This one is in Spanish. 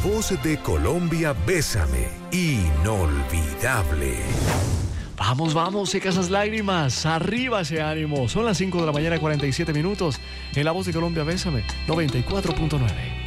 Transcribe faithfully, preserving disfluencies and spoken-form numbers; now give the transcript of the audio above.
voz de Colombia, Bésame, inolvidable. Vamos, vamos, seca esas lágrimas, arriba ese ánimo. Son las cinco de la mañana, cuarenta y siete minutos. En La Voz de Colombia, Bésame, noventa y cuatro punto nueve.